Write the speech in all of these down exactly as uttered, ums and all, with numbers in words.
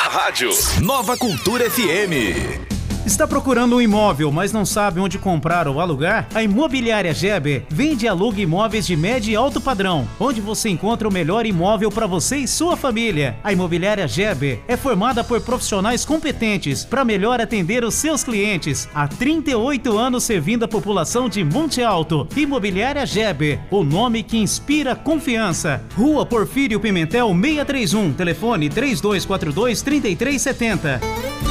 na rádio Nova Cultura F M. Está procurando um imóvel, mas não sabe onde comprar ou alugar? A Imobiliária Geber vende e aluga imóveis de médio e alto padrão, onde você encontra o melhor imóvel para você e sua família. A Imobiliária Geber é formada por profissionais competentes para melhor atender os seus clientes. Há trinta e oito anos servindo a população de Monte Alto. Imobiliária Geber, o nome que inspira confiança. Rua Porfírio Pimentel seiscentos e trinta e um, telefone três dois quatro dois, três três sete zero.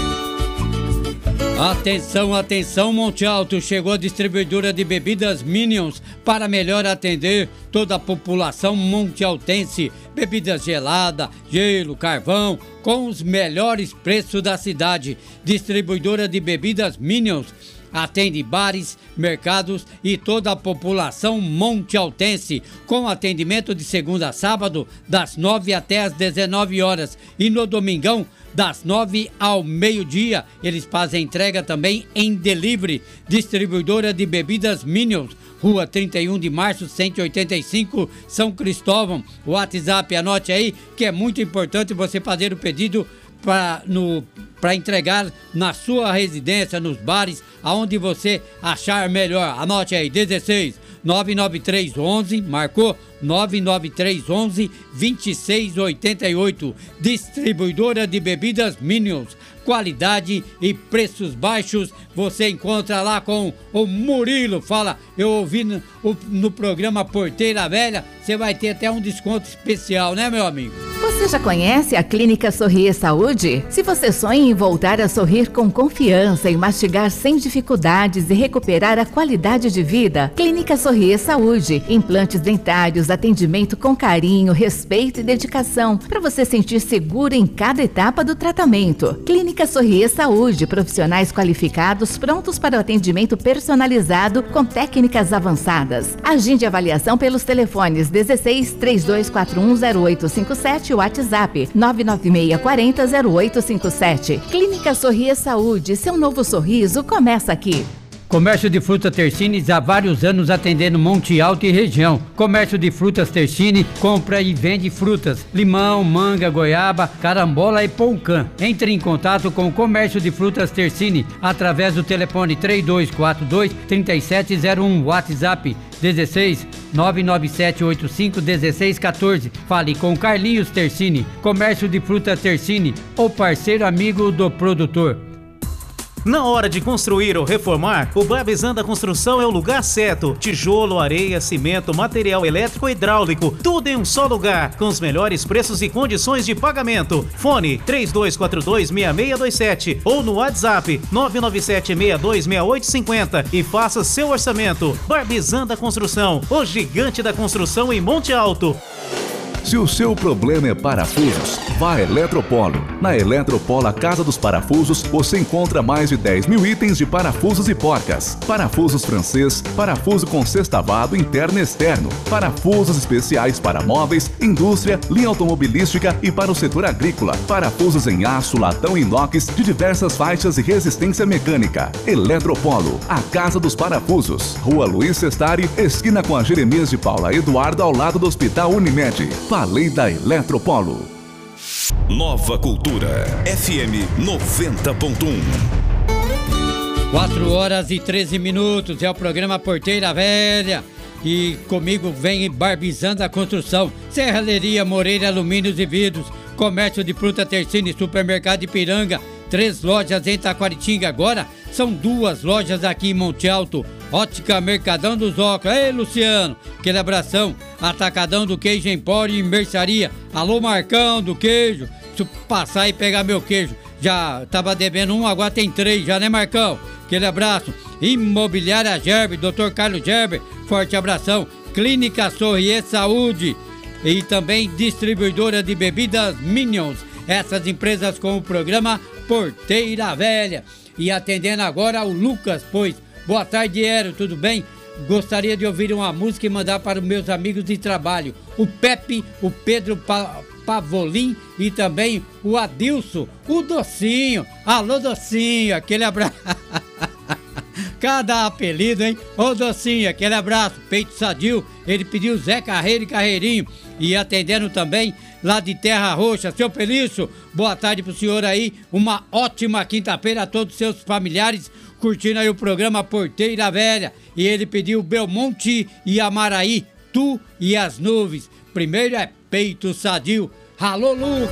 Atenção, atenção, Monte Alto, chegou a distribuidora de bebidas Minions para melhor atender toda a população montealtense. Bebidas gelada, gelo, carvão, com os melhores preços da cidade. Distribuidora de bebidas Minions atende bares, mercados e toda a população montealtense, com atendimento de segunda a sábado, das nove até as dezenove horas, e no domingão, das nove ao meio-dia. Eles fazem entrega também em delivery. Distribuidora de bebidas Minions, Rua trinta e um de março, cento e oitenta e cinco, São Cristóvão. O WhatsApp, anote aí, que é muito importante você fazer o pedido para no para entregar na sua residência, nos bares, aonde você achar melhor. Anote aí, dezesseis nove nove três onze, marcou nove nove três onze, vinte e seis oitenta e oito. Distribuidora de bebidas Minions, qualidade e preços baixos. Você encontra lá com o Murilo. Fala, eu ouvi no, no programa Porteira Velha, você vai ter até um desconto especial, né, meu amigo? Você já conhece a Clínica Sorrir Saúde? Se você sonha em voltar a sorrir com confiança e mastigar sem dificuldades e recuperar a qualidade de vida, Clínica Sorrir Saúde. Implantes dentários, atendimento com carinho, respeito e dedicação, para você sentir seguro em cada etapa do tratamento. Clínica Sorrir Saúde, profissionais qualificados prontos para o atendimento personalizado com técnicas avançadas. Agende avaliação pelos telefones dezesseis, três dois quatro um, zero oito cinco sete, WhatsApp nove nove seis quatro zero, zero oito cinco sete. Clínica Sorrir Saúde, seu novo sorriso começa aqui. Comércio de frutas Tersine há vários anos atendendo Monte Alto e região. Comércio de frutas Tersine compra e vende frutas, limão, manga, goiaba, carambola e poucã. Entre em contato com o Comércio de frutas Tersine através do telefone três dois quatro dois, três sete zero um, WhatsApp dezesseis nove nove sete oito cinco um seis um quatro. Fale com Carlinhos Tersine. Comércio de frutas Tersine, o parceiro amigo do produtor. Na hora de construir ou reformar, o Barbizan Construção é o lugar certo. Tijolo, areia, cimento, material elétrico e hidráulico, tudo em um só lugar, com os melhores preços e condições de pagamento. Fone três dois quatro dois, seis seis dois sete ou no WhatsApp nove nove sete, seis dois seis oito cinco zero e faça seu orçamento. Barbizan Construção, o gigante da construção em Monte Alto. Se o seu problema é parafusos, vá a Eletropolo. Na Eletropolo, a Casa dos Parafusos, você encontra mais de dez mil itens de parafusos e porcas. Parafusos francês, parafuso com sextavado interno e externo, parafusos especiais para móveis, indústria, linha automobilística e para o setor agrícola. Parafusos em aço, latão e inox de diversas faixas e resistência mecânica. Eletropolo, a Casa dos Parafusos. Rua Luiz Sestari, esquina com a Jeremias de Paula Eduardo, ao lado do Hospital Unimed. Falei da Eletropolo. Nova Cultura F M noventa ponto um. quatro horas e treze minutos, é o programa Porteira Velha. E comigo vem Barbizan Construção, Serralheria Moreira Alumínios e Vidros, Comércio de Fruta Tersine, Supermercado Ipiranga, três lojas em Taquaritinga, agora são duas lojas aqui em Monte Alto. Ótica Mercadão dos Óculos. Ei, Luciano, aquele abração. Atacadão do Queijo Empório e Mercearia. Alô, Marcão do Queijo. Se eu passar e pegar meu queijo, já tava devendo um, agora tem três já, né, Marcão? Aquele abraço. Imobiliária Gerber, doutor Carlos Gerber, forte abração. Clínica Sorrier Saúde e também distribuidora de bebidas Minions. Essas empresas com o programa Porteira Velha. E atendendo agora o Lucas, pois. Boa tarde, Ero, tudo bem? Gostaria de ouvir uma música e mandar para os meus amigos de trabalho, o Pepe, o Pedro pa Pavolim e também o Adilson, o Docinho. Alô, Docinho, aquele abraço. Cada apelido, hein? Ô, Docinho, aquele abraço. Peito sadio, ele pediu Zé Carreiro e Carreirinho. E atendendo também lá de Terra Roxa. Seu Felício, boa tarde pro senhor aí, uma ótima quinta-feira a todos os seus familiares, curtindo aí o programa Porteira Velha. E ele pediu Belmonte e Amaraí, Tu e as Nuvens. Primeiro é Peito Sadio. Alô, Lu!